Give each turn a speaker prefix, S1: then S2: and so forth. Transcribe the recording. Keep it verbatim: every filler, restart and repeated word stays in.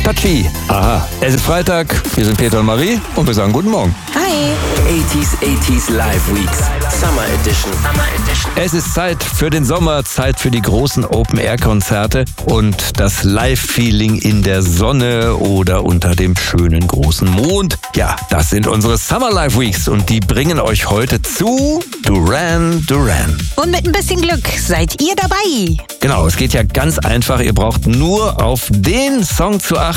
S1: Tachi. Aha. Es ist Freitag, wir sind Peter und Marie und wir sagen guten Morgen.
S2: Hi.
S3: achtziger, achtziger Live Weeks, Summer Edition. Summer Edition.
S1: Es ist Zeit für den Sommer, Zeit für die großen Open-Air-Konzerte und das Live-Feeling in der Sonne oder unter dem schönen großen Mond. Ja, das sind unsere Summer Live Weeks und die bringen euch heute zu Duran Duran.
S2: Und mit ein bisschen Glück seid ihr dabei.
S1: Genau, es geht ja ganz einfach. Ihr braucht nur auf den Song zu achten,